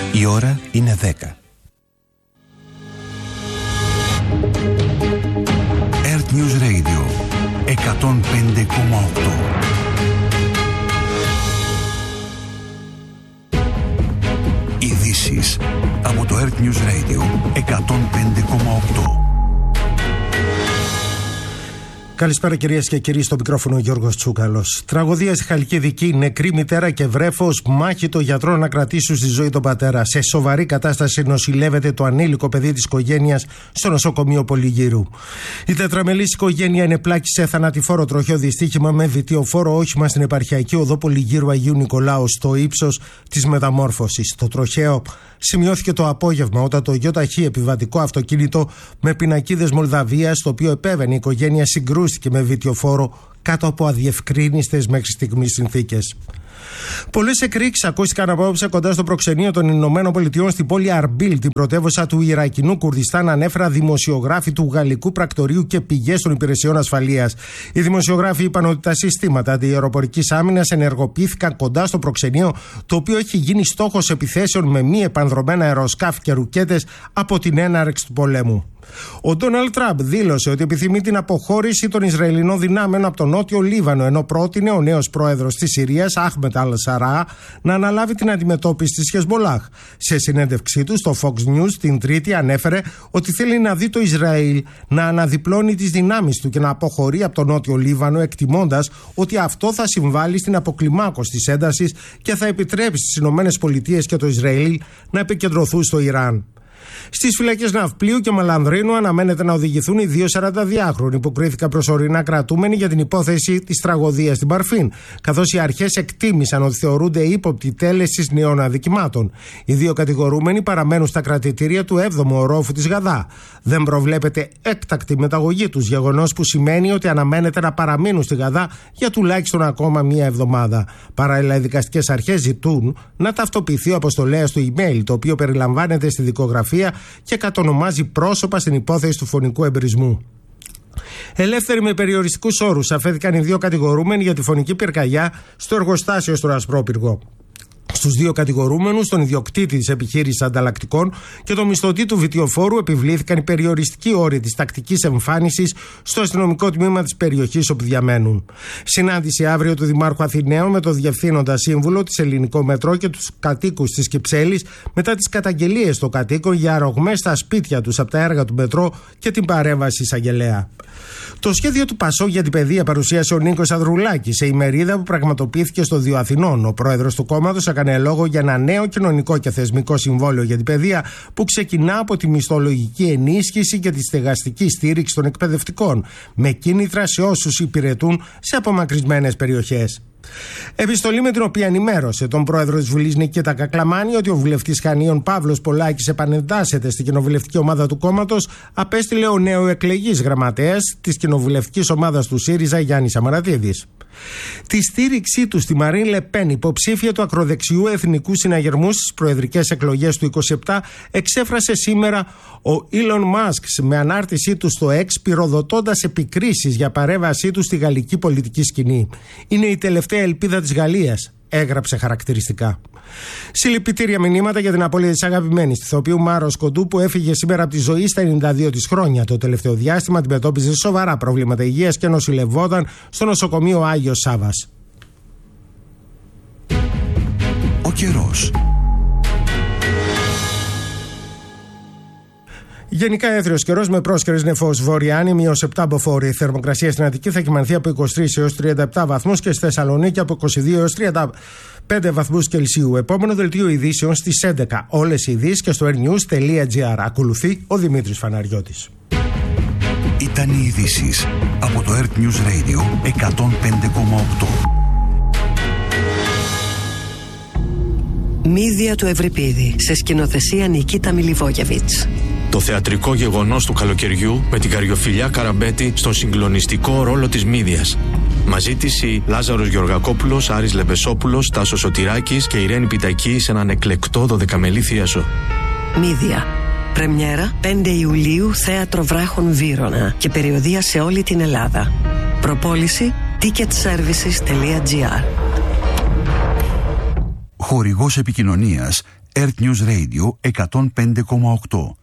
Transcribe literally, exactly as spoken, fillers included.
Η ώρα είναι δέκα. Earth News Radio εκατόν πέντε κόμμα οκτώ. Ειδήσεις από το Earth News Radio εκατόν πέντε κόμμα οκτώ. Καλησπέρα κυρίες και κύριοι, στο μικρόφωνο Γιώργος Τσούκαλος. Τραγωδία στη Χαλκιδική, νεκρή μητέρα και βρέφος, μάχη των γιατρών να κρατήσουν στη ζωή τον πατέρα. Σε σοβαρή κατάσταση νοσηλεύεται το ανήλικο παιδί της οικογένειας στο νοσοκομείο Πολυγύρου. Η τετραμελής οικογένεια είναι πλάκη σε θανατηφόρο τροχαίο δυστύχημα με βιτιοφόρο όχημα στην επαρχιακή οδό Πολυγύρου Αγίου Νικολάου, στο ύψος της Μεταμόρφωσης. Το τροχαίο σημειώθηκε το απόγευμα όταν το ΙΟΤΑΧ επιβατικό αυτοκίνητο με πινακίδες Μολδαβίας, το οποίο επέβαινε η οικογένεια, συγκρούστηκε με βιτιοφόρο κάτω από αδιευκρίνιστες μέχρι στιγμής συνθήκες. Πολλές εκρήξεις ακούστηκαν απόψε κοντά στο προξενείο των Ηνωμένων Πολιτειών στην πόλη Αρμπίλ, την πρωτεύουσα του Ιρακινού Κουρδιστάν, ανέφερα δημοσιογράφοι του γαλλικού πρακτορείου και πηγές των υπηρεσιών ασφαλείας. Οι δημοσιογράφοι είπαν ότι τα συστήματα αντιαεροπορικής άμυνας ενεργοποιήθηκαν κοντά στο προξενείο, το οποίο έχει γίνει στόχος επιθέσεων με μη επανδρομένα αεροσκάφη και ρουκέτες από την έναρξη του πολέμου. Ο Ντόναλντ Τραμπ δήλωσε ότι επιθυμεί την αποχώρηση των Ισραηλινών δυνάμεων από τον νότιο Λίβανο, ενώ πρότεινε ο νέος πρόεδρος της Συρίας, Αχμετ Αλ-Σαρά, να αναλάβει την αντιμετώπιση της Χεσμολάχ. Σε συνέντευξή του στο Fox News την Τρίτη ανέφερε ότι θέλει να δει το Ισραήλ να αναδιπλώνει τις δυνάμεις του και να αποχωρεί από τον νότιο Λίβανο, εκτιμώντας ότι αυτό θα συμβάλλει στην αποκλιμάκωση της έντασης και θα επιτρέψει στις ΗΠΑ και το Ισραήλ να επικεντρωθούν στο Ιράν. Στις φυλακές Ναυπλίου και Μαλανδρίνου αναμένεται να οδηγηθούν οι δύο σαρανταδυάχρονοι που κρίθηκαν προσωρινά κρατούμενοι για την υπόθεση της τραγωδίας στην Παρφίν, καθώς οι αρχές εκτίμησαν ότι θεωρούνται ύποπτοι τέλεσης νέων αδικημάτων. Οι δύο κατηγορούμενοι παραμένουν στα κρατητήρια του έβδομου ορόφου της Γαδά. Δεν προβλέπεται έκτακτη μεταγωγή τους, γεγονός που σημαίνει ότι αναμένεται να παραμείνουν στη Γαδά για τουλάχιστον ακόμα μία εβδομάδα. Παράλληλα, οι δικαστικές αρχές ζητούν να ταυτοποιηθεί ο αποστολέας του email, το οποίο περιλαμβάνεται στη δικογραφία και κατονομάζει πρόσωπα στην υπόθεση του φωνικού εμπρισμού. Ελεύθεροι με περιοριστικούς όρους αφέθηκαν οι δύο κατηγορούμενοι για τη φωνική πυρκαγιά στο εργοστάσιο στο Ασπρόπυργο. Στους δύο κατηγορούμενους, τον ιδιοκτήτη της επιχείρησης ανταλλακτικών και τον μισθωτή του βιτιοφόρου, επιβλήθηκαν οι περιοριστικοί όροι της τακτικής εμφάνισης στο αστυνομικό τμήμα της περιοχής όπου διαμένουν. Συνάντηση αύριο του Δημάρχου Αθηναίων με τον Διευθύνοντα Σύμβουλο της Ελληνικό Μετρό και τους κατοίκους της Κυψέλης μετά τις καταγγελίες των κατοίκων για αρρωγμές στα σπίτια τους από τα έργα του Μετρό και την παρέμβαση εισαγγελέα. Το σχέδιο του ΠΑΣΟΚ για την παιδεία παρουσίασε ο Νίκος Ανδρουλάκης σε ημερίδα που πραγματοποιήθηκε στο Δύο Αθηνών. Ο πρόεδρος του κόμματος έκανε λόγο για ένα νέο κοινωνικό και θεσμικό συμβόλαιο για την παιδεία που ξεκινά από τη μισθολογική ενίσχυση και τη στεγαστική στήριξη των εκπαιδευτικών, με κίνητρα σε όσους υπηρετούν σε απομακρυσμένες περιοχές. Επιστολή με την οποία ενημέρωσε τον πρόεδρο της Βουλής Νικήτα Κακλαμάνη ότι ο βουλευτής Χανίων Παύλος Πολάκης επανεντάσσεται στην κοινοβουλευτική ομάδα του κόμματος, απέστειλε ο νεοεκλεγής γραμματέας της κοινοβουλευτικής ομάδας του ΣΥΡΙΖΑ Γιάννης Αμαρατίδης. Τη στήριξή του στη Μαρίν Λεπέν, υποψήφια του ακροδεξιού Εθνικού Συναγερμού στις προεδρικές εκλογές του είκοσι επτά, εξέφρασε σήμερα ο Ήλον Μάσκ με ανάρτησή του στο X, πυροδοτώντας επικρίσεις για παρέμβασή του στη γαλλική πολιτική σκηνή. Είναι η τελευταία ελπίδα της Γαλλίας, έγραψε χαρακτηριστικά. Συλληπιτήρια μηνύματα για την απώλεια της αγαπημένης ηθοποιού Μάρος Κοντού, που έφυγε σήμερα από τη ζωή στα ενενήντα δύο της χρόνια. Το τελευταίο διάστημα αντιμετώπιζε σοβαρά προβλήματα υγείας και νοσηλευόταν στο νοσοκομείο Άγιος Σάβας. Ο καιρός. Γενικά έθριος καιρός με πρόσκαιρες νεφός. Βορειάνη μείος επτά μποφόρ. Η θερμοκρασία στην Αττική θα κυμανθεί από είκοσι τρεις έως τριάντα επτά βαθμούς και στη Θεσσαλονίκη από είκοσι δύο έως τριάντα πέντε βαθμούς Κελσίου. Επόμενο δελτίο ειδήσεων στις έντεκα. Όλες οι ειδήσεις και στο airnews τελεία gr. Ακολουθεί ο Δημήτρης Φαναριώτης. Ήταν οι ειδήσεις από το Earth News Radio εκατόν πέντε κόμμα οκτώ. Μύδια του Ευρυπίδη, σε σκηνοθεσία Νικίτα Μιλιβόγεβιτς. Το θεατρικό γεγονός του καλοκαιριού με την Καριοφιλιά Καραμπέτη στον συγκλονιστικό ρόλο της Μύδιας. Μαζί της οι Λάζαρος Γεωργακόπουλος, Άρης Λεμπεσόπουλος, Τάσος Σωτηράκης και Ιρένη Πιτακή σε έναν εκλεκτό δωδεκαμελή θίασο. Μύδια. Πρεμιέρα πέντε Ιουλίου, Θέατρο Βράχων Βύρωνα και περιοδεία σε όλη την Ελλάδα. Προπόληση ticket services τελεία gr. Χορηγός επικοινωνίας Earth News Radio εκατόν πέντε κόμμα οκτώ.